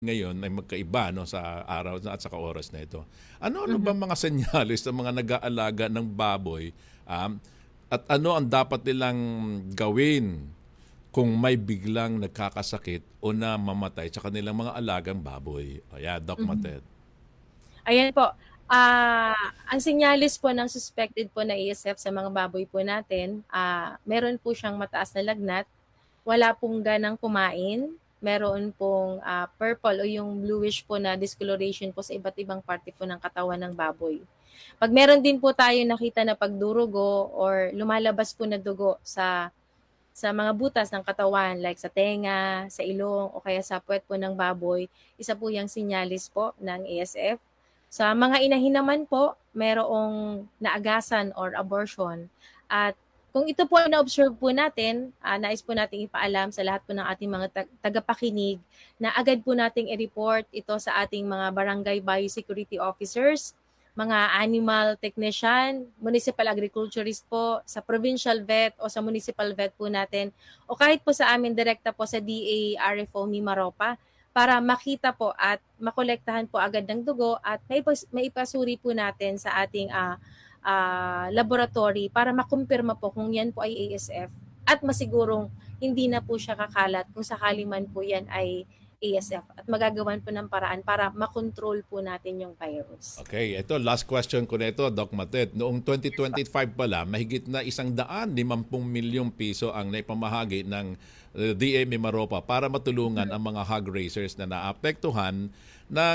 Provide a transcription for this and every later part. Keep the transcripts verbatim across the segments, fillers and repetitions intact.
ngayon ay magkaiba no sa araw na at saka oras na ito. Ano-ano ba Mhm. mga senyales ng mga nag-aalaga ng baboy um, at ano ang dapat nilang gawin kung may biglang nagkakasakit o namamatay sa kanilang mga alagang baboy? Ayan, Doc Mhm. Matet. Ayan po, ah, ang senyales po ng suspected po na A S F sa mga baboy po natin, ah, meron po siyang mataas na lagnat, wala pong ganang kumain, meron pong, ah, purple o yung bluish po na discoloration po sa iba't ibang parte po ng katawan ng baboy. 'Pag meron din po tayong nakita na pagdurugo or lumalabas po na dugo sa sa mga butas ng katawan like sa tenga, sa ilong o kaya sa puwet po ng baboy, isa po 'yang sinyalis po ng A S F. Sa mga inahin naman po, merong naagasan or abortion at kung ito po ay na-observe po natin, ah, nais po nating ipaalam sa lahat po ng ating mga tag tagapakinig na agad po nating i-report ito sa ating mga barangay biosecurity officers, mga animal technician, municipal agriculturist po, sa provincial vet o sa municipal vet po natin o kahit po sa amin direkta po sa D A R F O Mimaropa para makita po at makolektahan po agad ng dugo at maipas, maipasuri po natin sa ating ah, ah, laboratory para makumpirma po kung yan po ay A S F at masigurong hindi na po siya kakalat kung sakali man po yan ay A S F at magagawan po ng paraan para makontrol po natin yung virus. Okay, ito last question ko na ito, Doc Matet. Noong twenty twenty-five pala, mahigit na isang daan limampung milyong piso ang naipamahagi ng uh, D A Mimaropa para matulungan ang mga hog raisers na naapektuhan ng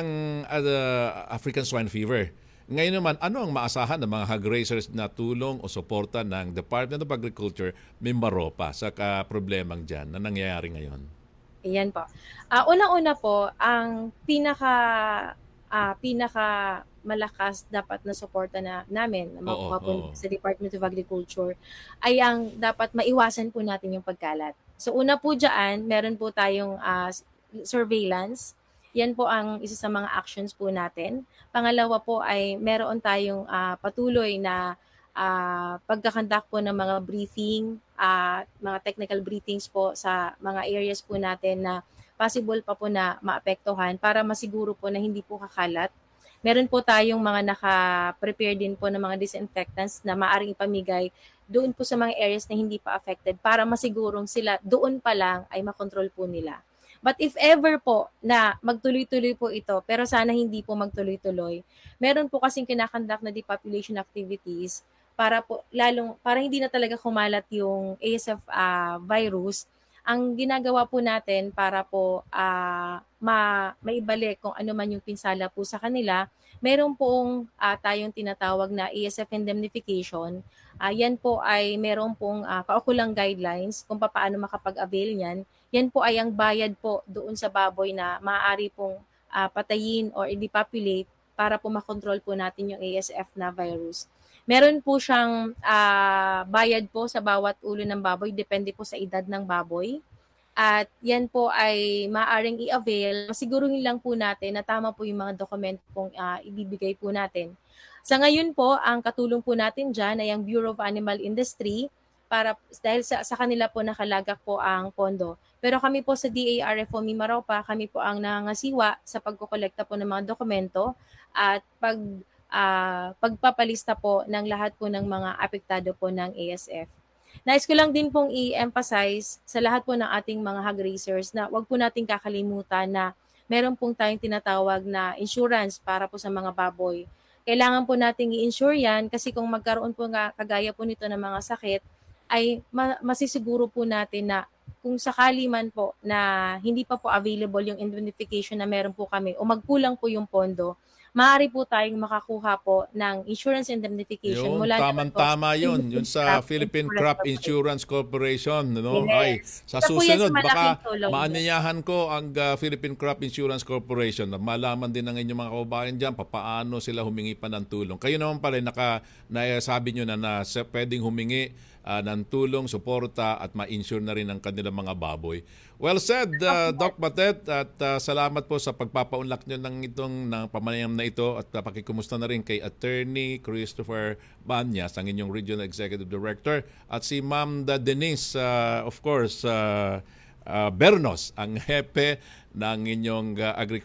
uh, African Swine Fever. Ngayon naman, ano ang maasahan ng mga hog raisers na tulong o suporta ng Department of Agriculture Mimaropa sa ka problemang dyan na nangyayari ngayon? Ayan po. Ah, unang-una po, ang pinaka ah, pinaka malakas dapat na suporta na namin na Oo, makuha po oo. sa Department of Agriculture ay ang dapat maiwasan po natin yung pagkalat. So una po diyan, meron po tayong ah, surveillance. Yan po ang isa sa mga actions po natin. Pangalawa po ay meron tayong ah, patuloy na ah, pagkakandak po ng mga briefing, ah, mga technical briefings po sa mga areas po natin na possible pa po na maapektuhan para masiguro po na hindi po kakalat. Meron po tayong mga naka-prepare din po ng mga disinfectants na maaring ipamigay doon po sa mga areas na hindi pa affected para masigurong sila doon pa lang ay makontrol po nila. But if ever po na magtuloy-tuloy po ito, pero sana hindi po magtuloy-tuloy, meron po kasing kinakandak na depopulation activities para po lalong para hindi na talaga kumalat yung A S F ah, virus. Ang ginagawa po natin para po ah, ma maibalik kung ano man yung pinsala po sa kanila, meron pong ah, tayong tinatawag na A S F indemnification. Ah, yan po ay meron pong ah, kaukulang guidelines kung paano makapag-avail niyan. Yan po ay ang bayad po doon sa baboy na maaari pong ah, patayin or i-depopulate para po makontrol po natin yung A S F na virus. Meron po siyang ah, bayad po sa bawat ulo ng baboy, depende po sa edad ng baboy. At yan po ay maaaring i-avail. Siguruhin lang po natin na tama po yung mga dokumento pong ah, ibibigay po natin. Sa ngayon po, ang katulong po natin dyan ay ang Bureau of Animal Industry para dahil sa, sa kanila po nakalagak po ang pondo. Pero kami po sa D A R F O Mimaropa, kami po ang nangangasiwa sa pagkokolekta po ng mga dokumento at pag ah, pagpapalista po ng lahat po ng mga apektado po ng A S F. Nais ko lang din pong i-emphasize sa lahat po ng ating mga hog raisers na wag po nating kakalimutan na meron pong tayong tinatawag na insurance para po sa mga baboy. Kailangan po nating i-insure yan kasi kung magkaroon po nga kagaya po nito ng mga sakit, ay ma- masisiguro po natin na kung sakali man po na hindi pa po available yung indemnification na meron po kami o magkulang po yung pondo, maaari po tayong makakuha po ng insurance indemnification Yun, mula naman po sa tamang-tama yun. Yun Philippine sa Crop Philippine Insurance Crop Corporation. Insurance Corporation, no? Ay, Yes. sa Isa po yan sa susunod malaking baka tulong. Yes. maanyayahan ko ang uh, Philippine Crop Insurance Corporation na malaman din ng inyong mga kababayan diyan papaano sila humingi pa ng tulong. Kayo naman pala naka nasabi niyo na, na sa, pwedeng humingi uh, ng tulong, suporta at ma-insure na rin ang kanilang mga baboy. Well said, uh, Doc Matet, at uh, salamat po sa pagpapaunlak nyo ng itong ng pamanayam na ito at uh, pakikumusta na rin kay Attorney Christopher Banyas, ang inyong Regional Executive Director, at si Ma'am da Denise, uh, of course, uh, ah, Bernos, ang hepe ng inyong uh,